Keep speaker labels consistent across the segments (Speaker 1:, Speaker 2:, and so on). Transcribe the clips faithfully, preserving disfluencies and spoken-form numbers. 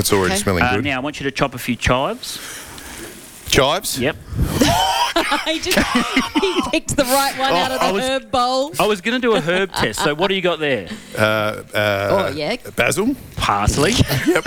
Speaker 1: It's already
Speaker 2: Okay.
Speaker 1: smelling
Speaker 3: Uh,
Speaker 1: good.
Speaker 3: now, I want you to chop a few chives.
Speaker 1: Chives?
Speaker 3: Yep.
Speaker 2: he, just, he picked the right one
Speaker 3: Oh,
Speaker 2: out of the
Speaker 3: I was-
Speaker 2: herb bowl.
Speaker 3: I was going to do a herb test, so what do you got there?
Speaker 1: Uh, uh,
Speaker 2: Oh, yeah.
Speaker 1: Basil?
Speaker 3: Parsley.
Speaker 1: Yep.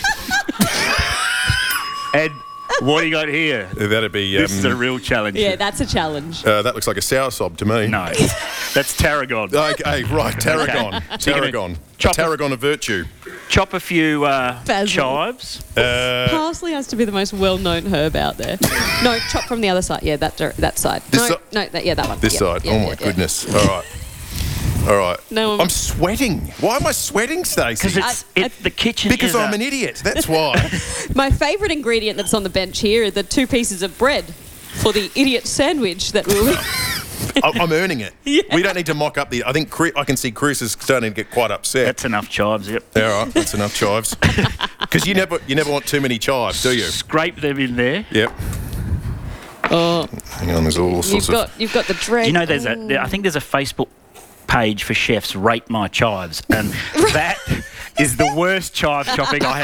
Speaker 3: And what do you got here?
Speaker 1: That'd be... Um,
Speaker 3: This is a real challenge.
Speaker 2: Yeah, that's a challenge.
Speaker 1: uh, that looks like a soursop to me.
Speaker 3: No, that's tarragon.
Speaker 1: Okay, right, tarragon.
Speaker 3: So you're gonna
Speaker 1: Tarragon.
Speaker 3: chop a-
Speaker 1: Tarragon of virtue.
Speaker 3: Chop a few uh,
Speaker 2: Basil.
Speaker 3: chives.
Speaker 1: Uh,
Speaker 2: Parsley has to be the most well-known herb out there. No, chop from the other side. Yeah, that dir- that side.
Speaker 1: This
Speaker 2: no,
Speaker 1: si-
Speaker 2: no, that, yeah, that one.
Speaker 1: this
Speaker 2: Yeah,
Speaker 1: side.
Speaker 2: yeah,
Speaker 1: oh,
Speaker 2: yeah,
Speaker 1: my
Speaker 2: yeah.
Speaker 1: goodness. All right. All right.
Speaker 2: No,
Speaker 1: I'm sweating. Why am I sweating, Stacey?
Speaker 3: Because it's
Speaker 2: I-
Speaker 3: it, the kitchen
Speaker 1: Because
Speaker 3: is
Speaker 1: I'm
Speaker 3: a-
Speaker 1: an idiot. That's why.
Speaker 2: My favourite ingredient that's on the bench here are the two pieces of bread for the idiot sandwich that we'll eat.
Speaker 1: I- I'm earning it.
Speaker 2: Yeah.
Speaker 1: We don't need to mock up the... I think Chris, I can see Chris is starting to get quite upset.
Speaker 3: That's enough chives, yep.
Speaker 1: Yeah, all right. That's enough chives. Because you never, you never want too many chives, do you?
Speaker 3: Scrape them in there.
Speaker 1: Yep.
Speaker 2: Oh,
Speaker 1: Hang on, there's all
Speaker 2: you've
Speaker 1: sorts
Speaker 2: got
Speaker 1: of...
Speaker 2: you've got the dread.
Speaker 3: You know, there's a. there- I think there's a Facebook page for chefs, Rate My Chives, and that is the worst chive chopping I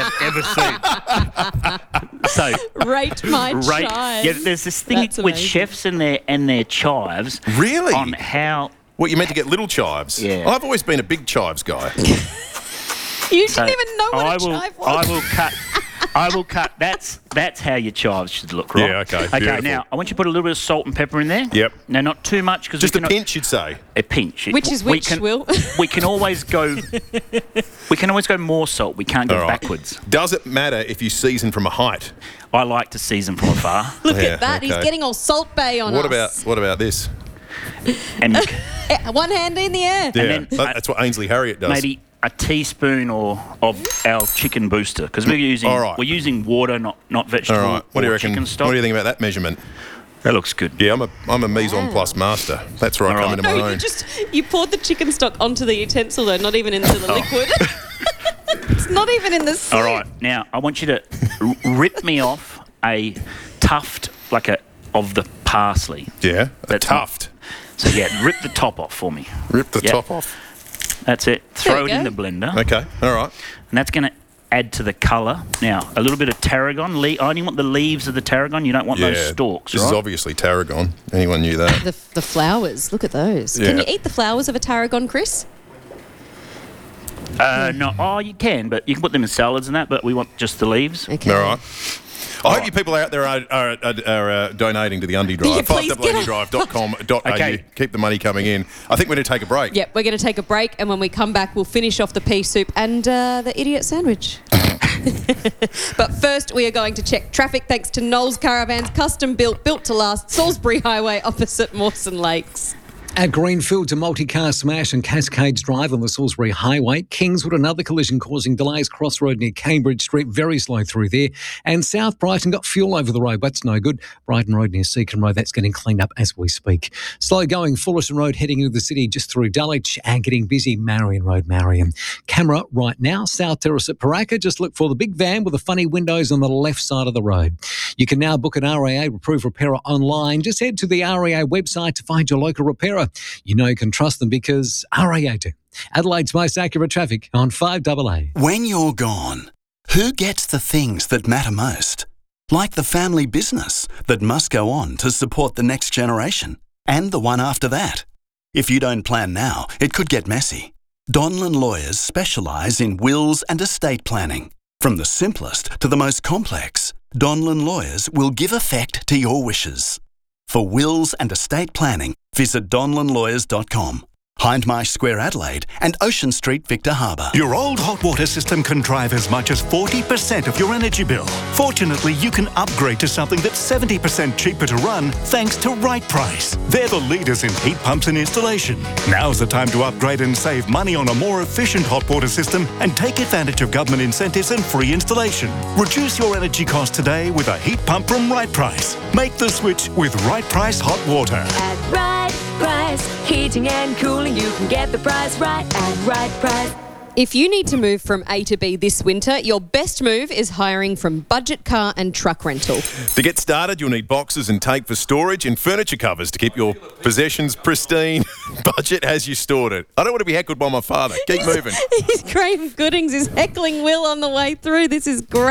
Speaker 3: have ever seen. So,
Speaker 2: Rate my
Speaker 3: rate.
Speaker 2: chives.
Speaker 3: Yeah, there's this thing
Speaker 2: That's
Speaker 3: with
Speaker 2: amazing.
Speaker 3: chefs and their and their chives.
Speaker 1: Really?
Speaker 3: On how.
Speaker 1: What, you meant to get little chives?
Speaker 3: Yeah.
Speaker 1: I've always been a big chives guy.
Speaker 2: You
Speaker 3: So
Speaker 2: didn't even know what
Speaker 3: I
Speaker 2: a
Speaker 3: will,
Speaker 2: chive was.
Speaker 3: I will cut. I will cut. That's that's how your chives should look, right?
Speaker 1: Yeah, okay,
Speaker 3: Okay.
Speaker 1: beautiful.
Speaker 3: Now I want you to put a little bit of salt and pepper in there.
Speaker 1: Yep.
Speaker 3: Now, not too much because
Speaker 1: Just
Speaker 3: we
Speaker 1: a
Speaker 3: cannot,
Speaker 1: pinch, you'd say.
Speaker 3: A pinch.
Speaker 2: Which is
Speaker 3: we
Speaker 2: which,
Speaker 3: can,
Speaker 2: Will?
Speaker 3: We can always go. We can always go more salt. We can't go
Speaker 1: All right.
Speaker 3: backwards.
Speaker 1: Does it matter if you season from a height?
Speaker 3: I like to season from afar.
Speaker 2: Look
Speaker 1: Yeah,
Speaker 2: at that. He's
Speaker 1: okay.
Speaker 2: getting all Salt Bay on
Speaker 1: What
Speaker 2: us.
Speaker 1: about what about this?
Speaker 3: And
Speaker 2: Eh, one hand in the air.
Speaker 1: Yeah,
Speaker 3: then,
Speaker 1: that-
Speaker 3: uh,
Speaker 1: that's what Ainsley Harriott does.
Speaker 3: maybe a teaspoon or of our chicken booster because we're using
Speaker 1: All right.
Speaker 3: we're using water, not not
Speaker 1: All
Speaker 3: vegetable.
Speaker 1: right. What do you
Speaker 3: or
Speaker 1: reckon?
Speaker 3: Chicken stock.
Speaker 1: What do you think about that measurement?
Speaker 3: That looks good.
Speaker 1: Yeah, I'm a I'm a mise en
Speaker 2: Wow.
Speaker 1: place master. That's where I
Speaker 3: All
Speaker 1: come
Speaker 3: right.
Speaker 1: into my
Speaker 2: No,
Speaker 1: own.
Speaker 2: you just you poured the chicken stock onto the utensil though, not even into the
Speaker 1: Oh.
Speaker 2: liquid. It's not even in the soup.
Speaker 3: All right. Now I want you to r- rip me off a tuft like a of the parsley.
Speaker 1: Yeah, a
Speaker 3: That's
Speaker 1: tuft.
Speaker 3: So yeah, rip the top off for me.
Speaker 1: Rip the
Speaker 3: Yeah.
Speaker 1: top off.
Speaker 3: That's it. Throw
Speaker 2: you
Speaker 3: it in
Speaker 2: go.
Speaker 3: the blender.
Speaker 1: Okay, all right.
Speaker 3: And that's going to add to the colour. Now, a little bit of tarragon. Le- I only want the leaves of the tarragon. You don't want
Speaker 1: Yeah,
Speaker 3: those stalks,
Speaker 1: this
Speaker 3: right?
Speaker 1: is obviously tarragon. Anyone knew that?
Speaker 2: The, the flowers, look at those.
Speaker 1: Yeah.
Speaker 2: Can you eat the flowers of a tarragon, Chris?
Speaker 3: Uh, no, oh, you can, but you can put them in salads and that, but we want just the leaves.
Speaker 2: Okay.
Speaker 1: All right. I hope you people out there are, are, are, are uh, donating to the Undie Drive.
Speaker 2: Yeah, please
Speaker 1: five double undie drive dot com dot a u.
Speaker 3: Okay.
Speaker 1: Keep the money coming in. I think we're going to take a break.
Speaker 2: Yep, we're going to take a break, and when we come back, we'll finish off the pea soup and uh, the idiot sandwich. But first, we are going to check traffic thanks to Knowles Caravans, custom built, built to last, Salisbury Highway opposite Mawson Lakes.
Speaker 4: At Greenfields, a multi-car smash on Cascades Drive on the Salisbury Highway. Kingswood, another collision causing delays. Crossroad near Cambridge Street, very slow through there. And South Brighton got fuel over the road. That's no good. Brighton Road near Seacon Road, that's getting cleaned up as we speak. Slow going, Fullerton Road heading into the city just through Dulwich and getting busy. Marion Road, Marion. Camera right now, South Terrace at Paraka. Just look for the big van with the funny windows on the left side of the road. You can now book an R A A approved repairer online. Just head to the R A A website to find your local repairer. You know you can trust them because R A A do. Adelaide's most accurate traffic on five A A.
Speaker 5: When you're gone, who gets the things that matter most? Like the family business that must go on to support the next generation and the one after that. If you don't plan now, it could get messy. Donlan Lawyers specialise in wills and estate planning. From the simplest to the most complex, Donlan Lawyers will give effect to your wishes. For wills and estate planning, visit donlan lawyers dot com. Hindmarsh Square, Adelaide, and Ocean Street, Victor Harbour.
Speaker 6: Your old hot water system can drive as much as forty percent of your energy bill. Fortunately, you can upgrade to something that's seventy percent cheaper to run thanks to Right Price. They're the leaders in heat pumps and installation. Now's the time to upgrade and save money on a more efficient hot water system and take advantage of government incentives and free installation. Reduce your energy costs today with a heat pump from Right Price. Make the switch with Right Price Hot Water.
Speaker 7: At Right Price, heating and cooling, you can get the price right at Right Price.
Speaker 2: If you need to move from A to B this winter, your best move is hiring from Budget Car and Truck Rental.
Speaker 1: To get started, you'll need boxes and tape for storage and furniture covers to keep your possessions pristine. Budget has you stored it. I don't want to be heckled by my father. Keep moving.
Speaker 2: Graham Goodings is heckling Will on the way through. This is great.